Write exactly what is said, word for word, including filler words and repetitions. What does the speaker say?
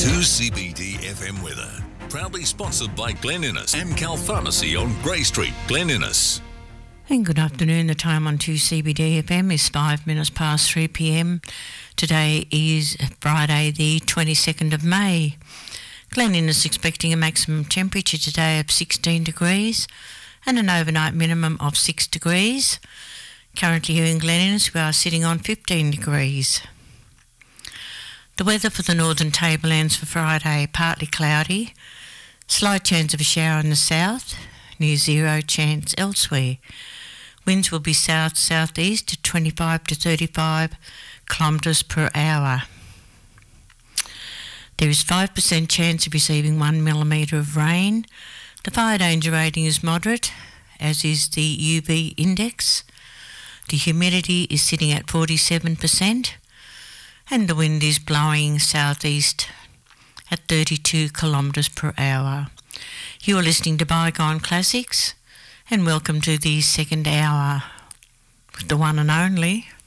two C B D F M weather. Proudly sponsored by Glen Innes and Cal Pharmacy on Grey Street, Glen Innes. And good afternoon. The time on two C B D F M is five minutes past three p m. Today is Friday the twenty-second of May. Glen Innes is expecting a maximum temperature today of sixteen degrees and an overnight minimum of six degrees. Currently here in Glen Innes we are sitting on fifteen degrees. The weather for the northern tablelands for Friday, partly cloudy, slight chance of a shower in the south, near zero chance elsewhere. Winds will be south-southeast at twenty-five to thirty-five kilometres per hour. There is five percent chance of receiving one millimetre of rain. The fire danger rating is moderate, as is the U V index. The humidity is sitting at forty-seven percent. And the wind is blowing southeast at thirty-two kilometres per hour. You are listening to Bygone Classics, and welcome to the second hour with the one and only